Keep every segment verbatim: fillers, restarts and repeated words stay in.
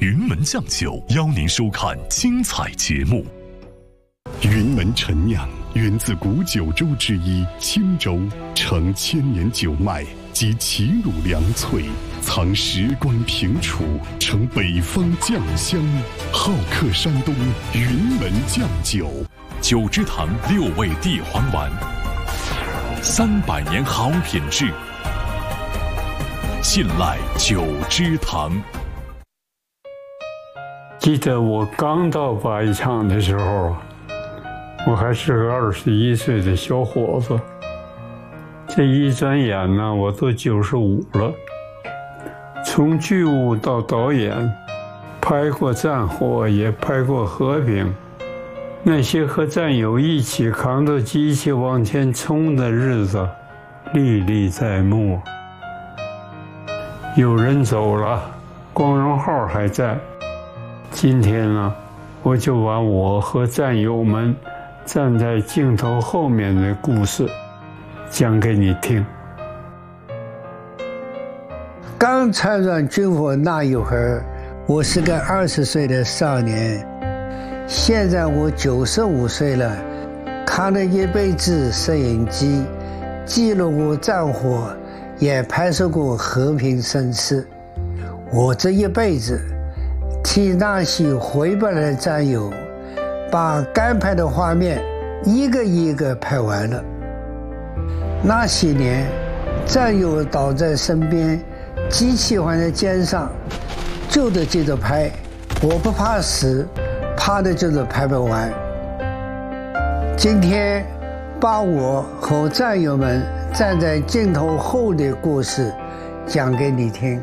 云门酱酒邀您收看精彩节目。云门陈酿源自古九州之一青州，承千年酒脉及齐鲁良萃，藏时光平楚，承北方酱香，好客山东云门酱酒。九芝堂六味地黄丸，三百年好品质，信赖九芝堂。 记得我刚到八一厂的时候，我还是个二十一岁的小伙子。这一转眼呢，我都九十五了。从剧务到导演，拍过战火，也拍过和平。那些和战友一起扛着机器往前冲的日子，历历在目。有人走了，光荣号还在。今天呢，我就把我和战友们站在镜头后面的故事讲给你听。 刚参上军火那一会儿，我是个二十岁的少年，现在我九十五岁了，扛了一辈子摄影机，记录过战火，也拍摄过和平盛世。我这一辈子替那些回不来的战友，把该拍的画面一个一个拍完了。那些年，战友倒在身边，机器还在肩上，就得接着拍。我不怕死，怕的就是拍不完。今天把我和战友们站在镜头后的故事讲给你听。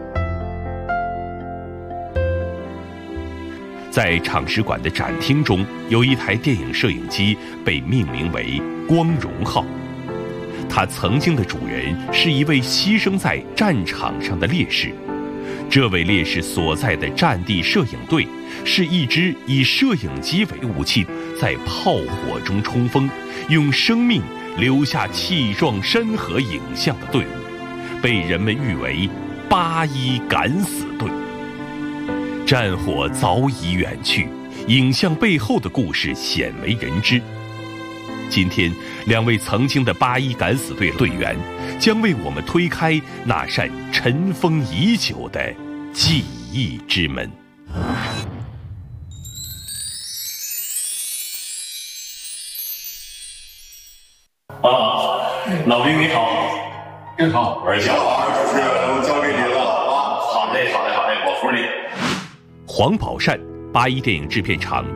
在厂史馆的展厅中，有一台电影摄影机被命名为光荣号。它曾经的主人是一位牺牲在战场上的烈士，这位烈士所在的战地摄影队是一支以摄影机为武器，在炮火中冲锋，用生命留下气壮山河影像的队伍，被人们誉为八一敢死队。战火早已远去，影像背后的故事鲜为人知。今天，两位曾经的八一敢死队队员将为我们推开那扇尘封已久的记忆之门。 啊，老兵你好， 真好， 玩笑啊， 主持人，我交给您了啊！ 好嘞，好嘞，好嘞，我服你。 黄宝善，八一电影制片厂